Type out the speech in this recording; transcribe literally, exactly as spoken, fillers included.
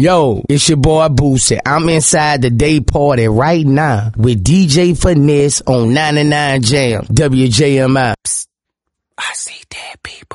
Yo, it's your boy Boosie. I'm inside the day party right now with D J Finesse on ninety-nine Jam, W J M I. Psst, I see dead people.